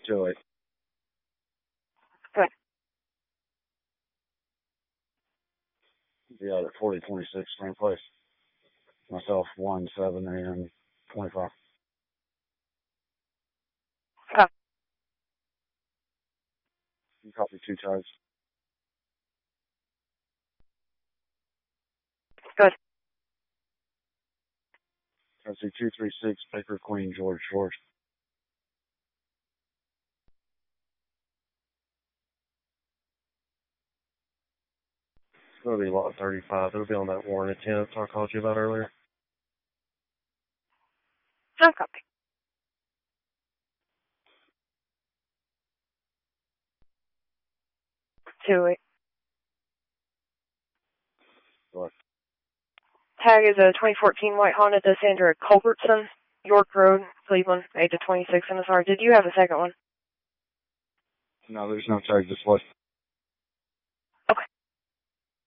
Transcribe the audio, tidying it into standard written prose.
208. Good. Yeah, at 4026, same place. Myself, 1-7 and 25. Copy. You copy 2 times. Good. Tennessee 236, Baker, Queen, George, George. It's going to be lot 35. It'll be on that warrant attempt I called you about earlier. No copy. Two eight. What? Tag is a 2014 white Honda Descendant Culbertson, York Road, Cleveland, 8 to 26 NSR. Did you have a second one? No, there's no tag displayed.